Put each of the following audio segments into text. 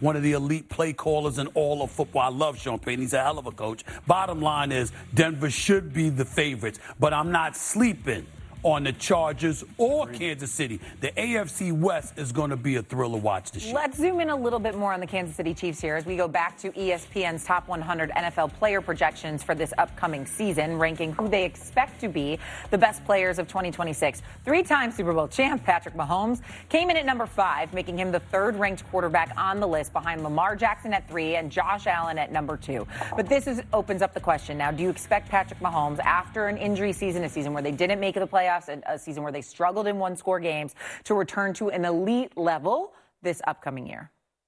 one of the elite play callers in all of football. I love Sean Payton. He's a hell of a coach. Bottom line is Denver should be the favorites, but I'm not sleeping on the Chargers or Kansas City. The AFC West is going to be a thrill to watch this year. Let's zoom in a little bit more on the Kansas City Chiefs here as we go back to ESPN's top 100 NFL player projections for this upcoming season, ranking who they expect to be the best players of 2026. Three-time Super Bowl champ Patrick Mahomes came in at number 5, making him the third-ranked quarterback on the list behind Lamar Jackson at 3 and Josh Allen at number 2. But this opens up the question now. Do you expect Patrick Mahomes, after an injury season, a season where they didn't make the playoffs, a season where they struggled in one-score games, to return to an elite level this upcoming year?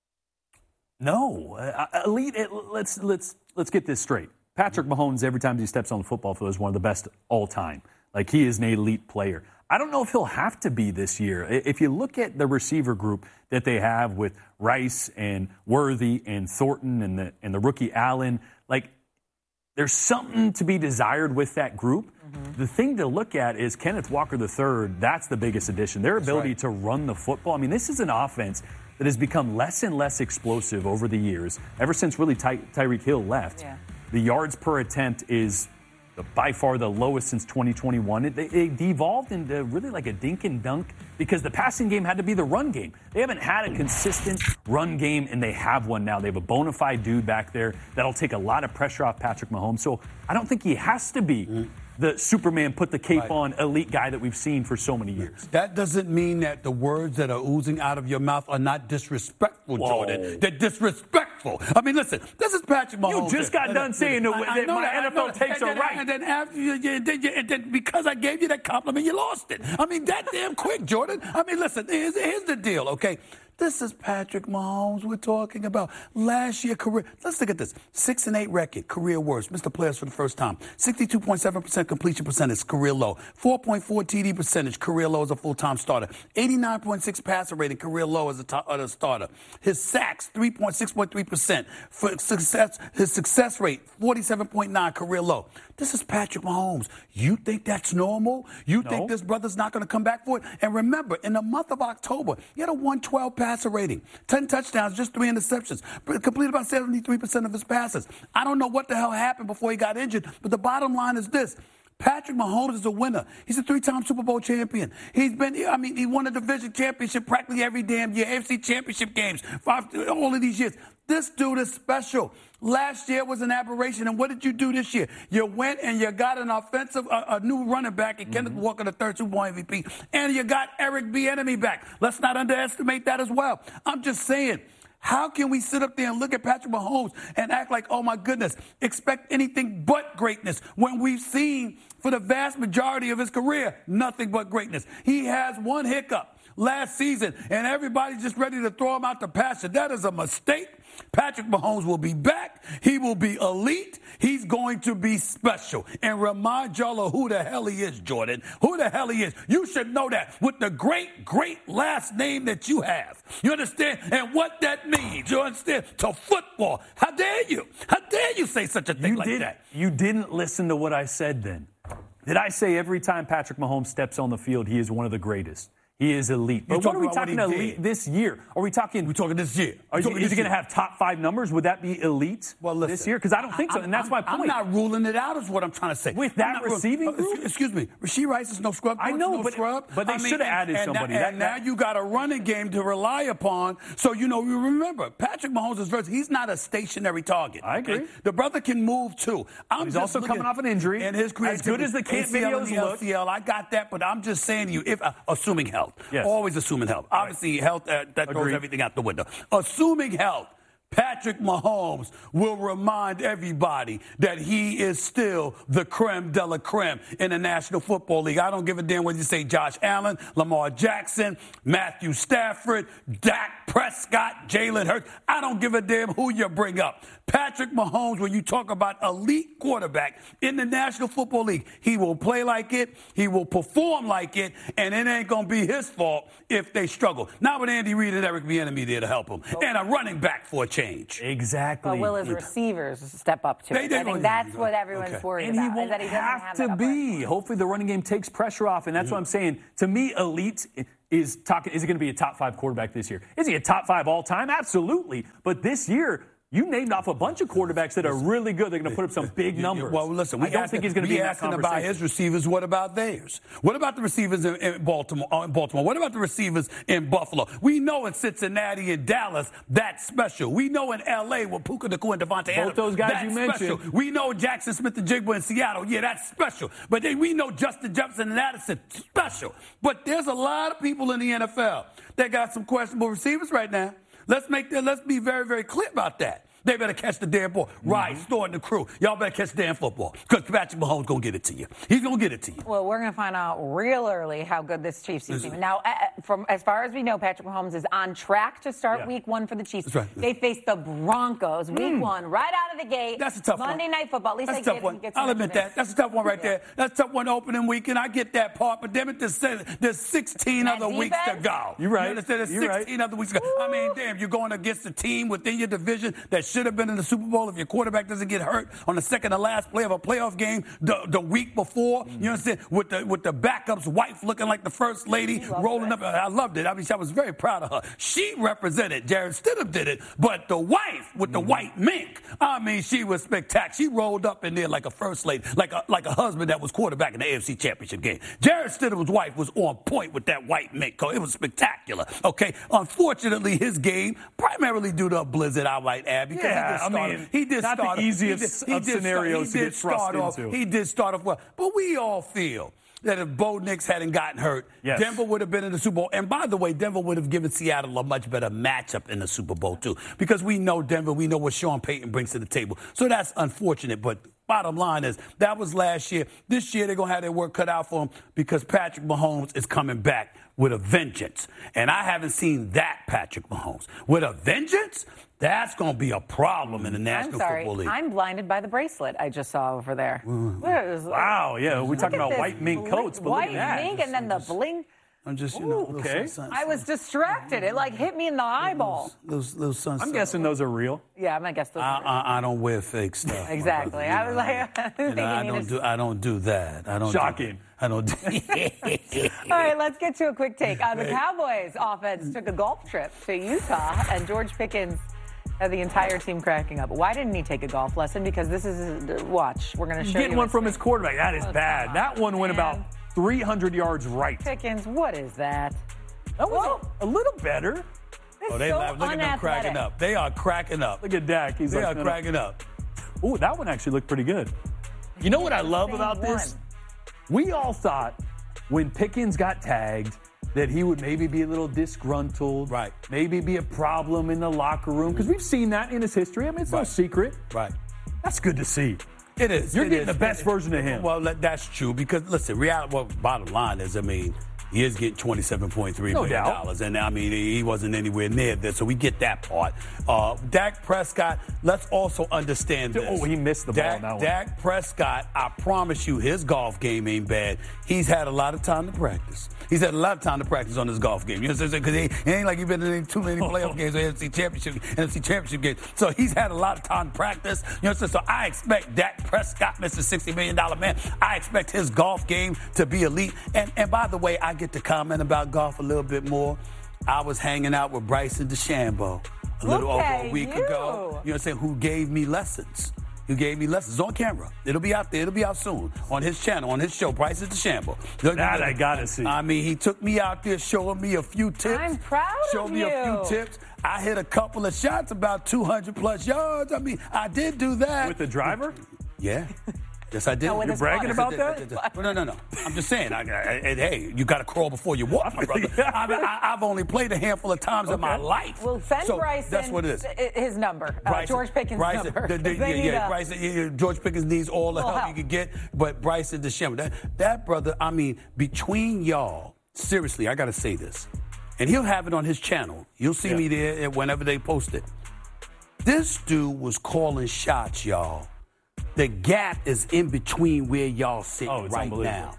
No. Elite, let's get this straight. Patrick Mahomes, every time he steps on the football field, is one of the best all time. Like, he is an elite player. I don't know if he'll have to be this year. If you look at the receiver group that they have with Rice and Worthy and Thornton and the rookie Allen, like, there's something to be desired with that group. The thing to look at is Kenneth Walker III. That's the biggest addition. Their ability to run the football. I mean, this is an offense that has become less and less explosive over the years, ever since really Tyreek Hill left. Yeah. The yards per attempt is by far the lowest since 2021. It devolved into really like a dink and dunk because the passing game had to be the run game. They haven't had a consistent run game, and they have one now. They have a bona fide dude back there that'll take a lot of pressure off Patrick Mahomes. So I don't think he has to be the Superman put the cape on elite guy that we've seen for so many years. That doesn't mean that the words that are oozing out of your mouth are not disrespectful, Jordan. They're disrespectful. I mean, listen, this is Patrick Mahomes. You just got done saying that my NFL takes are right. And then after then because I gave you that compliment, you lost it. I mean, that damn quick, Jordan. I mean, listen, here's the deal, okay? This is Patrick Mahomes we're talking about. Last year career. Let's look at this. 6-8 record, career worst. Missed the playoffs for the first time. 62.7% completion percentage, career low. 4.4 TD percentage, career low as a full-time starter. 89.6 passer rating, career low as a starter. His sacks, 6.3%. For success, his success rate, 47.9, career low. This is Patrick Mahomes. You think that's normal? You think this brother's not going to come back for it? And remember, in the month of October, he had a 112 passer rating, 10 touchdowns, just 3 interceptions, completed about 73% of his passes. I don't know what the hell happened before he got injured, but the bottom line is this. Patrick Mahomes is a winner. He's a 3-time Super Bowl champion. He won a division championship practically every damn year, AFC championship games, all of these years. This dude is special. Last year was an aberration, and what did you do this year? You went and you got an offensive, a new running back in Kenneth Walker, the third Super Bowl MVP, and you got Eric Bieniemy back. Let's not underestimate that as well. I'm just saying, how can we sit up there and look at Patrick Mahomes and act like, oh, my goodness, expect anything but greatness when we've seen for the vast majority of his career nothing but greatness? He has one hiccup last season, and everybody's just ready to throw him out the pasture. That is a mistake. Patrick Mahomes will be back. He will be elite. He's going to be special. And remind y'all of who the hell he is, Jordan. Who the hell he is. You should know that with the great, great last name that you have. You understand? And what that means. You understand? To football. How dare you? How dare you say such a thing like that? You didn't listen to what I said then. Did I say every time Patrick Mahomes steps on the field, he is one of the greatest? He is elite. But what are we talking elite this year? Are we talking? We're talking this year. Is he going to have top 5 numbers? Would that be elite this year? Because I don't think so, and that's my point. I'm not ruling it out is what I'm trying to say. With that receiving group? Excuse me. Rashee Rice is no scrub. I know, but they should have added somebody. Now you got a running game to rely upon. So, you remember, Patrick Mahomes is versus. He's not a stationary target. I agree. Okay? The brother can move, too. He's also coming off an injury. And his as good as the camp videos look. LCL, I got that, but I'm just saying to you, if assuming health. Yes. Always assuming health. Obviously, health, that throws everything out the window. Assuming health, Patrick Mahomes will remind everybody that he is still the creme de la creme in the National Football League. I don't give a damn whether you say Josh Allen, Lamar Jackson, Matthew Stafford, Dak Prescott, Jalen Hurts. I don't give a damn who you bring up. Patrick Mahomes, when you talk about elite quarterback in the National Football League, he will play like it, he will perform like it, and it ain't going to be his fault if they struggle. Not with Andy Reid and Eric Bieniemy there to help him, and a running back for a change. Exactly. But will his receivers step up to it? I think that's what everyone's worried about. And he won't have to be. Hopefully the running game takes pressure off, and that's what I'm saying. To me, elite, is he going to be a top 5 quarterback this year? Is he a top 5 all time? Absolutely. But this year, you named off a bunch of quarterbacks that are really good. They're going to put up some big numbers. Well, listen, I don't think he's going to be in that asking conversation. about his receivers. What about theirs? What about the receivers in Baltimore? What about the receivers in Buffalo? We know in Cincinnati and Dallas, that's special. We know in L.A. with Puka Nacua and Devontae Adams, both those guys that's you mentioned. special. We know Jackson Smith-Njigba in Seattle. Yeah, that's special. But then we know Justin Jefferson and Addison, special. But there's a lot of people in the NFL that got some questionable receivers right now. Let's be very, very clear about that. They better catch the damn ball. Right, Store and the crew. Y'all better catch the damn football. Because Patrick Mahomes going to get it to you. He's going to get it to you. Well, we're going to find out real early how good this Chiefs team is. Now, from as far as we know, Patrick Mahomes is on track to start week 1 for the Chiefs. That's right. They face the Broncos week 1, right out of the gate. That's a tough one. Monday Night Football. At least That's a tough one. I'll admit that. That's a tough one right there. That's a tough one opening weekend. I get that part. But damn it, there's 16 other weeks to go. You're right. You understand? There's 16 other weeks to go. I mean, damn, you're going against a team within your division that should have been in the Super Bowl if your quarterback doesn't get hurt on the second to last play of a playoff game the week before. You understand? With the backup's wife looking like the first lady rolling up. I loved it. I mean, I was very proud of her. She represented. Jared Stidham did it. But the wife with the white mink, I mean, she was spectacular. She rolled up in there like a first lady, like a husband that was quarterback in the AFC Championship game. Jared Stidham's wife was on point with that white mink. It was spectacular. Okay. Unfortunately, his game, primarily due to a blizzard, I might add, because he did not start the easiest of scenarios to get thrust into. He did start off well. But we all feel that if Bo Nix hadn't gotten hurt, Denver would have been in the Super Bowl. And by the way, Denver would have given Seattle a much better matchup in the Super Bowl, too. Because we know Denver, we know what Sean Payton brings to the table. So that's unfortunate, but bottom line is that was last year. This year they're going to have their work cut out for them because Patrick Mahomes is coming back with a vengeance. And I haven't seen that Patrick Mahomes. With a vengeance, that's going to be a problem in the National Football League. I'm blinded by the bracelet I just saw over there. Wow, yeah, we're talking about white mink coats. White mink and then the bling. I'm just, okay. I was distracted. It hit me in the eyeball. Those sunsets. I'm guessing those are real. Yeah, I'm gonna guess those are real. I don't wear fake stuff. Exactly. I was like, I don't do that. Shocking. I don't do All right, let's get to a quick take. The Cowboys offense took a golf trip to Utah, and George Pickens had the entire team cracking up. Why didn't he take a golf lesson? Because this is, watch, we're going to show you. Getting one from his quarterback. That is bad. That one went about 300 yards right. Pickens, what is that? That was a little better. Look at them cracking up. They are cracking up. Look at Dak. They are cracking up. Oh, that one actually looked pretty good. You know what I love about this? We all thought when Pickens got tagged that he would maybe be a little disgruntled. Right. Maybe be a problem in the locker room. Because we've seen that in his history. I mean, it's no secret. Right. That's good to see. It is. You're getting the best version of him. Well, that's true because, listen, bottom line is, I mean, he is getting $27.3 million. And, I mean, he wasn't anywhere near this, so we get that part. Dak Prescott, let's also understand this. Oh, he missed the ball on that one. Dak Prescott, I promise you, his golf game ain't bad. He's had a lot of time to practice. He's had a lot of time to practice on his golf game. You know what I'm saying? Because it ain't like he's been in too many playoff games or NFC Championship games. So he's had a lot of time to practice. You know what I'm saying? So I expect Dak Prescott, Mr. $60 million man, I expect his golf game to be elite. And by the way, I get to comment about golf a little bit more. I was hanging out with Bryson DeChambeau a little over a week ago. You know what I'm saying? Who gave me lessons. Who gave me lessons on camera. It'll be out there. It'll be out soon on his channel, on his show, Bryson DeChambeau. That I got to see. I mean, he took me out there showing me a few tips. I'm proud of you. Showed me a few tips. I hit a couple of shots, about 200-plus yards. I mean, I did do that. With the driver? Yeah. Yes, I did. No, You're bragging about that? No. I'm just saying. Hey, you got to crawl before you walk, my brother. I've only played a handful of times in my life. Well, send Bryson. That's what it is. His number. George Pickens' number. Bryson. George Pickens needs all the help he can get. But Bryson DeChambeau, that brother. I mean, between y'all, seriously, I got to say this, and he'll have it on his channel. You'll see me there whenever they post it. This dude was calling shots, y'all. The gap is in between where y'all sitting right now.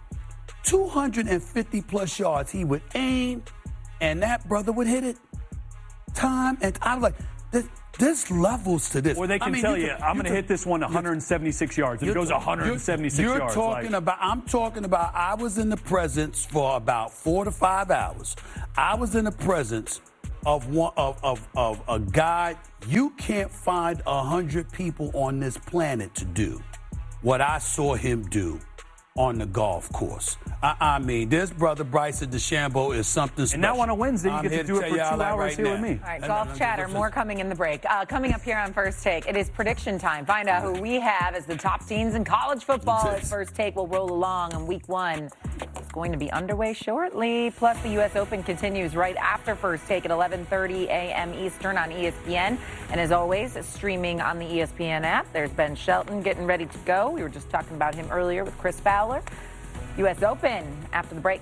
250-plus yards, he would aim, and that brother would hit it. Time, and I was like, There's levels to this. Or they can tell you, I'm going to hit this one 176 yards. And it goes 176 yards. I'm talking about I was in the presence for about 4 to 5 hours. I was in the presence of a guy you can't find 100 people on this planet to do what I saw him do on the golf course. I mean, this brother Bryson DeChambeau is something special. And now on a Wednesday, you get to do it for 2 hours here with me. All right, golf chatter, more coming in the break. Coming up here on First Take, it is prediction time. Find out who we have as the top teams in college football. At First Take will roll along in week 1. It's going to be underway shortly. Plus, the U.S. Open continues right after First Take at 11:30 a.m. Eastern on ESPN. And as always, streaming on the ESPN app. There's Ben Shelton getting ready to go. We were just talking about him earlier with Chris Fowler. U.S. Open after the break.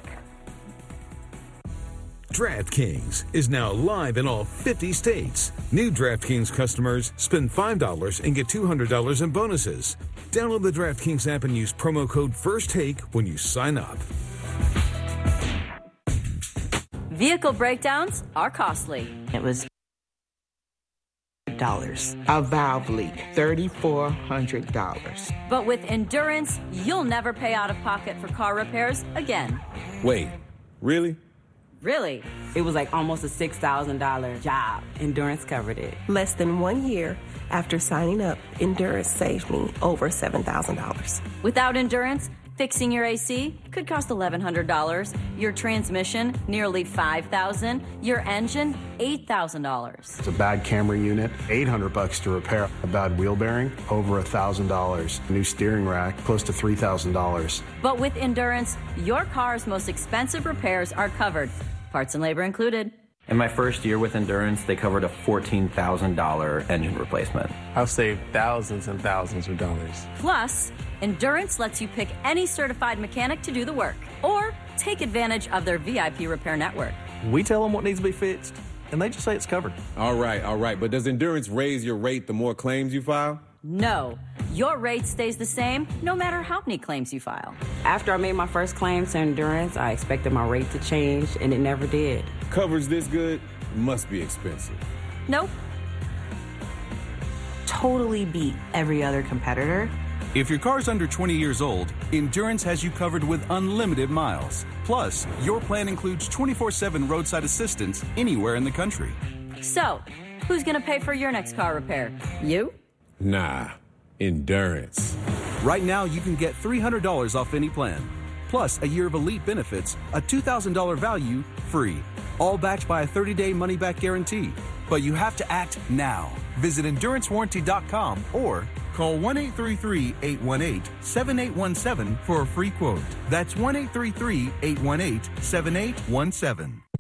DraftKings is now live in all 50 states. New DraftKings customers spend $5 and get $200 in bonuses. Download the DraftKings app and use promo code FIRSTTAKE when you sign up. Vehicle breakdowns are costly. It was a valve leak, $3,400. But with Endurance, you'll never pay out of pocket for car repairs again. Wait, really? Really? It was like almost a $6,000 job. Endurance covered it. Less than 1 year after signing up, Endurance saved me over $7,000. Without Endurance, fixing your AC could cost $1,100, your transmission nearly $5,000, your engine $8,000. It's a bad camera unit, $800 to repair. A bad wheel bearing, over $1,000. New steering rack, close to $3,000. But with Endurance, your car's most expensive repairs are covered, parts and labor included. In my first year with Endurance, they covered a $14,000 engine replacement. I've saved thousands and thousands of dollars. Plus, Endurance lets you pick any certified mechanic to do the work, or take advantage of their VIP repair network. We tell them what needs to be fixed, and they just say it's covered. All right. But does Endurance raise your rate the more claims you file? No. Your rate stays the same no matter how many claims you file. After I made my first claim to Endurance, I expected my rate to change, and it never did. Coverage this good must be expensive. Nope. Totally beat every other competitor. If your car's under 20 years old, Endurance has you covered with unlimited miles. Plus, your plan includes 24/7 roadside assistance anywhere in the country. So, who's going to pay for your next car repair? You? Nah, Endurance. Right now, you can get $300 off any plan. Plus, a year of elite benefits, a $2,000 value, free. All backed by a 30-day money-back guarantee. But you have to act now. Visit EnduranceWarranty.com or call 1-833-818-7817 for a free quote. That's 1-833-818-7817.